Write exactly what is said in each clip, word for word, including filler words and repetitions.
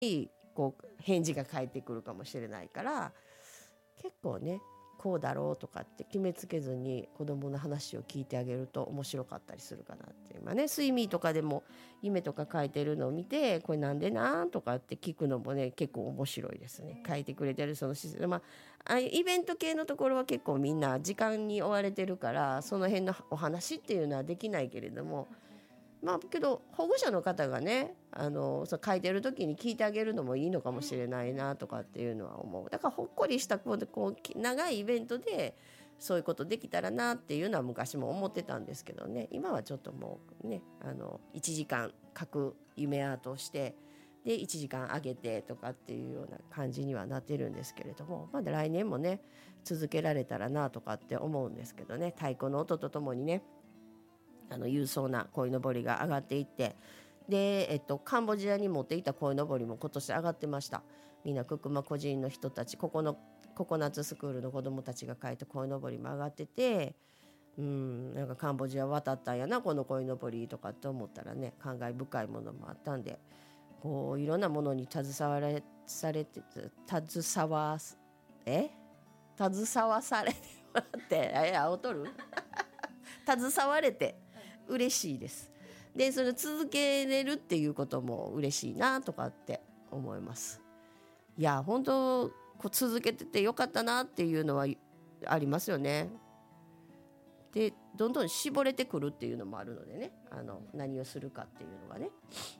こう返事が返ってくるかもしれないから、結構ねこうだろうとかって決めつけずに子供の話を聞いてあげると面白かったりするかなって。今ね睡眠とかでも夢とか書いてるのを見て、これなんでなんとかって聞くのもね結構面白いですね。書いてくれてるその姿勢、まあ、ああいうイベント系のところは結構みんな時間に追われてるから、その辺のお話っていうのはできないけれども、まあけど保護者の方がねあのそう書いてる時に聞いてあげるのもいいのかもしれないなとかっていうのは思う。だからほっこりしたこうこう長いイベントでそういうことできたらなっていうのは昔も思ってたんですけどね、今はちょっともうねあのいちじかん書く夢アートをしてでいちじかんあげてとかっていうような感じにはなってるんですけれども、まだ来年もね続けられたらなとかって思うんですけどね。太鼓の音とともにねあの勇壮な鯉のぼりが上がっていって、で、えっと、カンボジアに持っていた鯉のぼりも今年上がってました。みんなククマ個人の人たち、ここのココナッツスクールの子どもたちが描いた鯉のぼりも上がってて、うんなんかカンボジア渡ったんやなこの鯉のぼりとかって思ったらね感慨深いものもあったんで、こういろんなものに携われされて携わえ携わされてもらってえ青取る携われて嬉しいです。でそれ続けれるっていうことも嬉しいなとかって思います。いや本当こう続けててよかったなっていうのはありますよね。でどんどん絞れてくるっていうのもあるのでね、あの何をするかっていうのがね、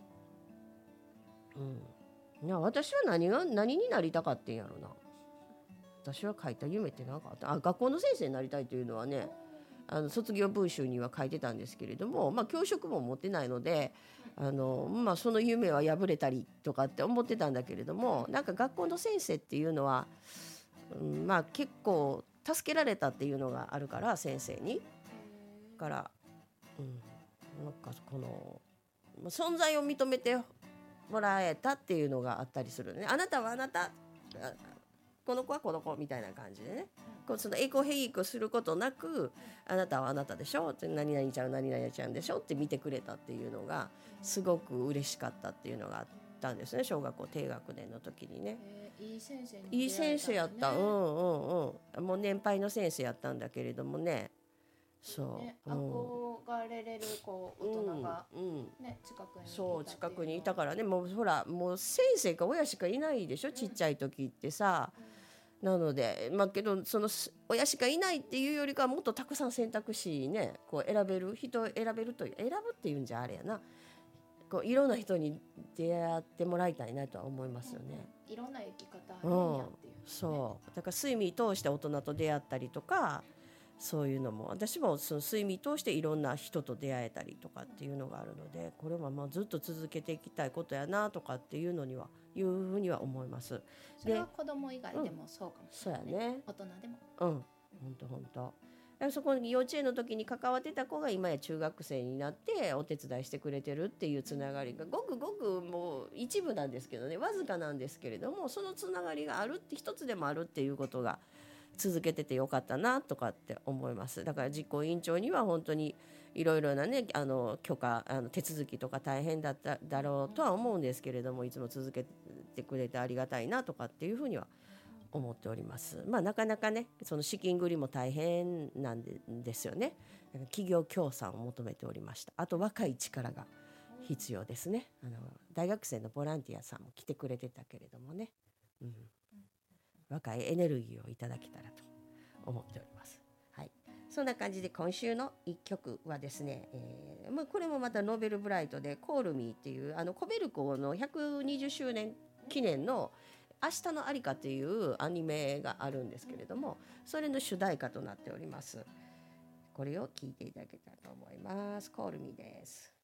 うん、いや私は何が何になりたかってんやろな。私は書いた夢って何かあった。あ学校の先生になりたいというのはねあの卒業文集には書いてたんですけれども、まあ、教職も持ってないのであの、まあ、その夢は破れたりとかって思ってたんだけれども、なんか学校の先生っていうのは、うんまあ、結構助けられたっていうのがあるから先生にから、うん、なんかこの存在を認めてもらえたっていうのがあったりするね。あなたはあなたこの子はこの子みたいな感じでね、こうそのエコヘイクすることなくあなたはあなたでしょって何々ちゃん何々ちゃんでしょって見てくれたっていうのがすごく嬉しかったっていうのがあったんですね、小学校低学年の時にね。 えー、いい先生にいい先生やった、うんうんうん、もう年配の先生やったんだけれどもね、そう、 ね、 うん、 憧れれるこう大人が、ねうんうん、 近くにいたっていうのはそう近くにいたからね、もうほらもう先生か親しかいないでしょちっちゃい時ってさ、うん、なのでまあけどその親しかいないっていうよりかはもっとたくさん選択肢ねこう選べる人選べるという選ぶっていうんじゃあれやな、こういろんな人に出会ってもらいたいなとは思いますよね、 うん、いろんな生き方あるんやっていう、ね、 うん、そうだから睡眠通して大人と出会ったりとか、そういうのも私もその睡眠通していろんな人と出会えたりとかっていうのがあるので、これはまあずっと続けていきたいことやなとかっていうのにはいうふうには思います。 それは子供以外でもそうかもしれない、ね、うん、そうやね、大人でもうん本当本当そこに幼稚園の時に関わってた子が今や中学生になってお手伝いしてくれてるっていうつながりがごくごくもう一部なんですけどね、わずかなんですけれども、そのつながりがあるって一つでもあるっていうことが続けててよかったなとかって思います。だから実行委員長には本当にいろいろなねあの許可あの手続きとか大変だっただろうとは思うんですけれども、いつも続けてくれてありがたいなとかっていうふうには思っております。まあなかなかねその資金繰りも大変なんでですよね。企業協賛を求めておりました。あと若い力が必要ですね。あの大学生のボランティアさんも来てくれてたけれどもね、うん、若いエネルギーをいただけたらと思っております。はい、そんな感じで今週のいっきょくはですね、えーまあ、これもまたノーベルブライトでコールミーっていうあのコベルコのひゃくにじゅっしゅうねん記念の明日のありかというアニメがあるんですけれども、それの主題歌となっております。これを聴いていただけたらと思います。コールミーです。